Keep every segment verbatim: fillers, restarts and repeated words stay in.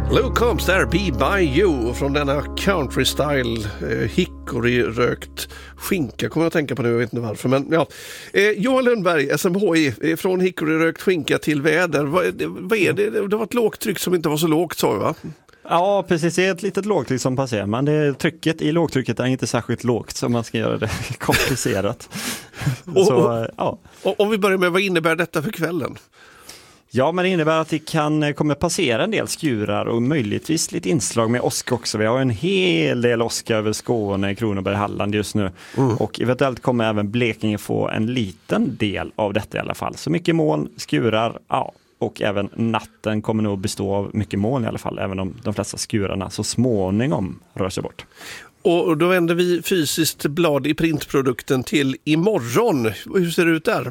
Luke Combs där, Be By You, från denna country style eh, hickory-rökt skinka kommer jag att tänka på nu, jag vet inte varför, men ja. Eh, Johan Lundberg, S M H I, eh, från hickory-rökt skinka till väder. Vad, vad är det? Det var ett lågtryck som inte var så lågt, sa vi, va? Ja, precis. Det är ett litet lågtryck som passerar, men det, trycket i lågtrycket är inte särskilt lågt, så man ska göra det komplicerat. så, och, ja. och, om vi börjar med, vad innebär detta för kvällen? Ja, men det innebär att det kan komma passera en del skurar och möjligtvis lite inslag med åska också. Vi har en hel del åska över Skåne, Kronoberg, Halland just nu. Mm. Och eventuellt kommer även Blekinge få en liten del av detta i alla fall. Så mycket moln, skurar, ja. Och även natten kommer nog bestå av mycket moln i alla fall, även om de flesta skurarna så småningom rör sig bort. Och då vänder vi fysiskt blad i printprodukten till imorgon. Hur ser det ut där?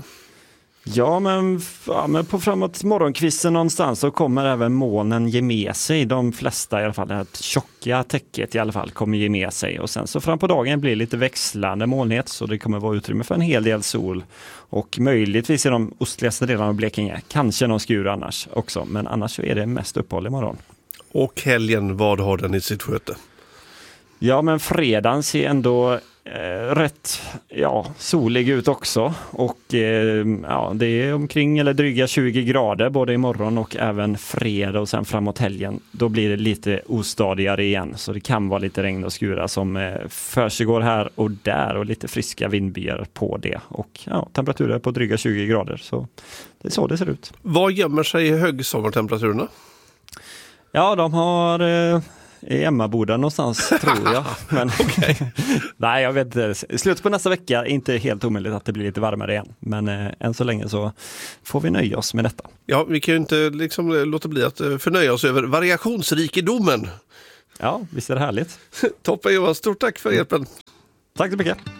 Ja men, ja, men på framåt morgonkvisten någonstans så kommer även molnen ge med sig. De flesta i alla fall, det här tjocka täcket i alla fall kommer ge med sig. Och sen så fram på dagen blir det lite växlande molnighet, så det kommer vara utrymme för en hel del sol. Och möjligtvis i de ostligaste delarna av Blekinge, kanske någon skur annars också. Men annars så är det mest uppehåll imorgon. Och helgen, vad har den i sitt sköte? Ja, men fredagen ser ändå eh, rätt ja, solig ut också. Och eh, ja, det är omkring eller dryga tjugo grader både imorgon och även fredag, och sen framåt helgen. Då blir det lite ostadigare igen, så det kan vara lite regn och skura som eh, försiggår här och där, och lite friska vindbyar på det. Och ja, temperaturer på dryga tjugo grader, så det är så det ser ut. Vad gömmer sig i högsommartemperaturerna? Ja, de har... Eh, i Emmaboda någonstans tror jag. Men okay. Nej, jag vet inte. Slutet på nästa vecka är inte helt omöjligt att det blir lite varmare igen. Men eh, än så länge så får vi nöja oss med detta. Ja, vi kan ju inte liksom låta bli att förnöja oss över variationsrikedomen. Ja, visst är det härligt. Toppen Johan, stort tack för hjälpen. Tack så mycket.